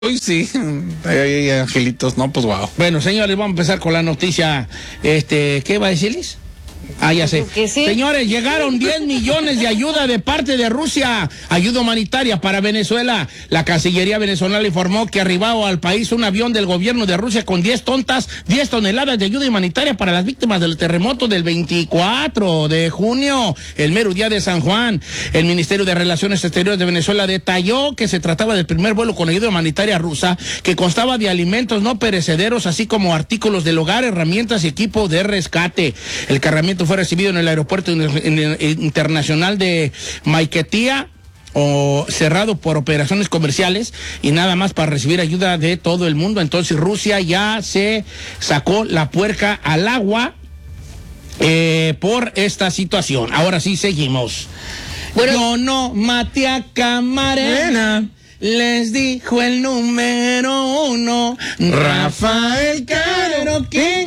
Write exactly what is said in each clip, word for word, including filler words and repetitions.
Uy, sí, hay angelitos, no, pues wow. Bueno, señores, vamos a empezar con la noticia. Este, ¿qué va a decirles? Ah, ya sé. Sí. Señores, llegaron diez millones de ayuda de parte de Rusia, ayuda humanitaria para Venezuela. La Cancillería venezolana informó que arribaba al país un avión del gobierno de Rusia con diez tontas, diez toneladas de ayuda humanitaria para las víctimas del terremoto del veinticuatro de junio, el mero día de San Juan. El Ministerio de Relaciones Exteriores de Venezuela detalló que se trataba del primer vuelo con ayuda humanitaria rusa, que constaba de alimentos no perecederos, así como artículos del hogar, herramientas y equipo de rescate. El cargamento fue recibido en el aeropuerto internacional de Maiquetía, o cerrado por operaciones comerciales, y nada más para recibir ayuda de todo el mundo. Entonces Rusia ya se sacó la puerca al agua eh, por esta situación. Ahora sí, seguimos. Bueno, yo no maté a Camarena, les dijo el número uno, Rafael Caro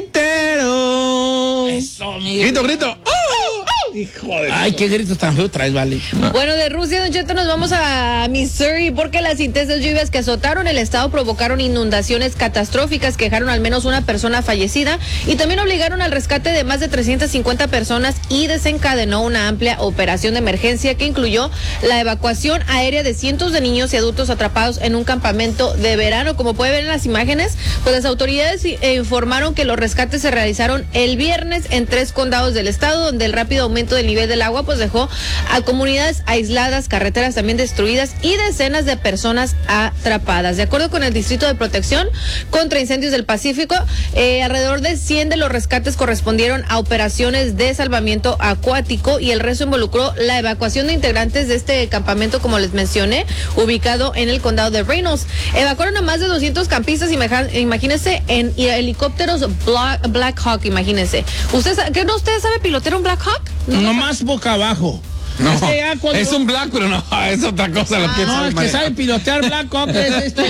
Quintero. Eso, mi grito, grito. Hijo de Ay, qué gritos tan feos traes, vale. Bueno, de Rusia, Don Cheto, nos vamos a Missouri porque las intensas lluvias que azotaron el estado provocaron inundaciones catastróficas que dejaron al menos una persona fallecida y también obligaron al rescate de más de trescientas cincuenta personas y desencadenó una amplia operación de emergencia que incluyó la evacuación aérea de cientos de niños y adultos atrapados en un campamento de verano. Como puede ver en las imágenes, pues las autoridades eh, informaron que los rescates se realizaron el viernes en tres condados del estado, donde el rápido aumento del nivel del agua pues dejó a comunidades aisladas, carreteras también destruidas y decenas de personas atrapadas. De acuerdo con el Distrito de Protección contra Incendios del Pacífico, eh, alrededor de cien de los rescates correspondieron a operaciones de salvamiento acuático y el resto involucró la evacuación de integrantes de este campamento, como les mencioné, ubicado en el condado de Reynolds. Evacuaron a más de doscientos campistas, imagínense, en helicópteros Black, Black Hawk, imagínense. ¿Usted, ¿qué no usted sabe pilotear un Black Hawk? No, no más boca abajo. No, es, que cuando... es un Black, pero no, es otra cosa. Lo ah, que no, sabe es que sabe pilotear Black Hawk es este.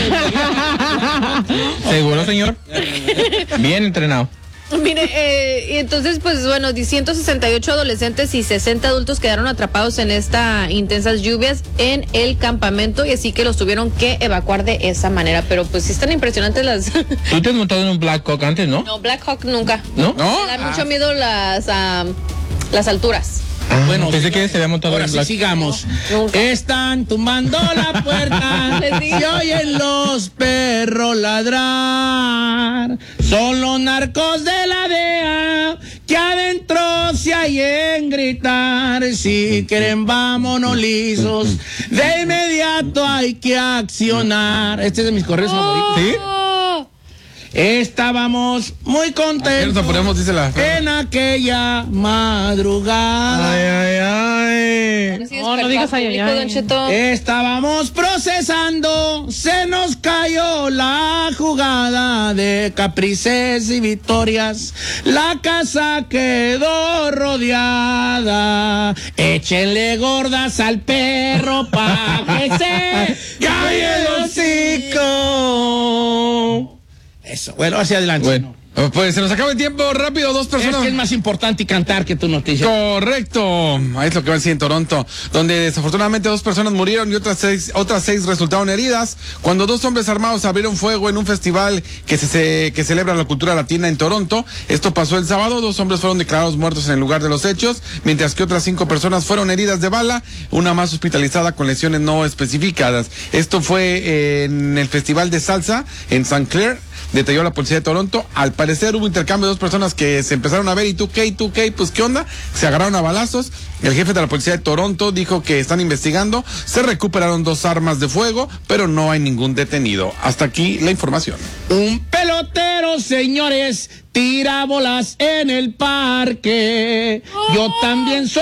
¿Seguro, señor? Bien entrenado. Mire, eh, entonces, pues bueno, ciento sesenta y ocho adolescentes y sesenta adultos quedaron atrapados en estas intensas lluvias en el campamento y así que los tuvieron que evacuar de esa manera. Pero pues sí están impresionantes las... ¿Tú te has montado en un Black Hawk antes, no? No, Black Hawk nunca. ¿No? ¿No? Me da ah. mucho miedo las, um, las alturas. Ah, bueno, pensé que se había montado ahora en sí Black. sigamos. No, Están tumbando la puerta y oyen los perros ladrar. Son los narcos de la D E A que adentro se hallen gritar. Si quieren, vámonos lisos. De inmediato hay que accionar. Este es de mis correos favoritos. ¿Sí? Estábamos muy contentos ponemos, dice la... en aquella madrugada. Ay, ay, ay. No, no digas ay, ay, ay. Estábamos procesando, se nos cayó la jugada de caprices y victorias. La casa quedó rodeada. Échenle gordas al perro pa' que se calle el hocico. Eso, bueno, hacia adelante. Bueno, pues se nos acaba el tiempo rápido, dos personas. Es que es más importante cantar que tu noticia. Correcto, es lo que va a decir en Toronto, donde desafortunadamente dos personas murieron y otras seis, otras seis resultaron heridas cuando dos hombres armados abrieron fuego en un festival que se, se que celebra la cultura latina en Toronto. Esto pasó el sábado, dos hombres fueron declarados muertos en el lugar de los hechos, mientras que otras cinco personas fueron heridas de bala, una más hospitalizada con lesiones no especificadas. Esto fue en el festival de salsa en Saint Clair, detalló la policía de Toronto. Al parecer hubo intercambio de dos personas que se empezaron a ver, y tú qué, y tú qué, pues qué onda, se agarraron a balazos. El jefe de la policía de Toronto dijo que están investigando, se recuperaron dos armas de fuego, pero no hay ningún detenido. Hasta aquí la información. Un pelotero, señores, tira bolas en el parque. Yo también soy